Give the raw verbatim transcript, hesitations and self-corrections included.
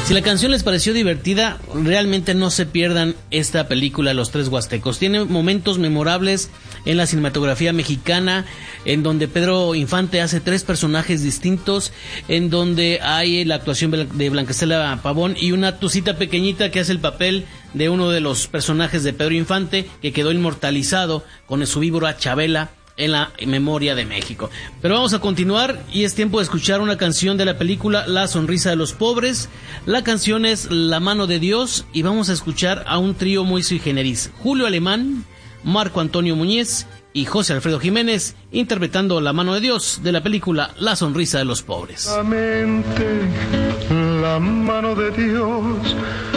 Si la canción les pareció divertida, realmente no se pierdan esta película Los Tres Huastecos. Tiene momentos memorables en la cinematografía mexicana, en donde Pedro Infante hace tres personajes distintos, en donde hay la actuación de Blancaestela Pavón y una tucita pequeñita que hace el papel de uno de los personajes de Pedro Infante, que quedó inmortalizado con su víbora Chabela en la memoria de México. Pero vamos a continuar y es tiempo de escuchar una canción de la película La Sonrisa de los Pobres. La canción es La Mano de Dios y vamos a escuchar a un trío muy sui generis: Julio Alemán, Marco Antonio Muñiz y José Alfredo Jiménez, interpretando La Mano de Dios de la película La Sonrisa de los Pobres. La mente, la mano de Dios